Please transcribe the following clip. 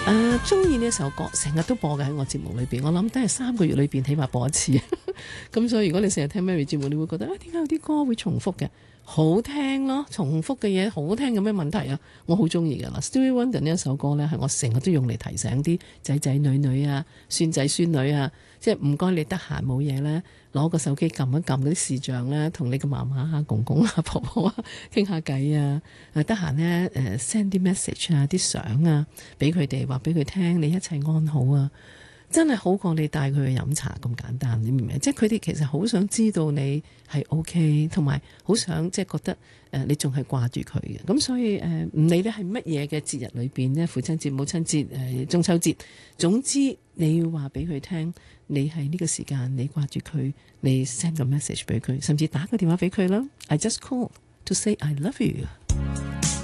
中意呢一首歌，成日都播嘅喺我節目裏邊，我諗都係3個月裏邊起碼播一次。咁所以如果你成日聽 Mary 節目，你會覺得點解有啲歌會重複嘅？好聽咯，重複嘅嘢好聽，有咩問題啊？我好中意㗎啦。Stevie Wonder 呢一首歌呢，係我成日都用嚟提醒啲仔仔女女啊、孫仔孫女啊，即係唔該你得閒冇嘢呢，攞個手機撳一撳嗰啲視像呢，同你嘅媽媽啊、公公啊、婆婆啊傾下偈啊，得閒呢 send 啲 message 啊、啲相啊俾佢哋，話俾佢聽你一切安好啊。真係好過你帶佢去飲茶咁簡單，你明唔明？即係佢哋其實好想知道你係 OK， 同埋好想即係覺得你仲係掛住佢嘅。咁所以唔理你係乜嘢嘅節日裏邊呢，父親節、母親節、中秋節，總之你要話俾佢聽，你係呢個時間你掛住佢，你 send 個 message 俾佢，甚至打個電話俾佢啦。I just call to say I love you。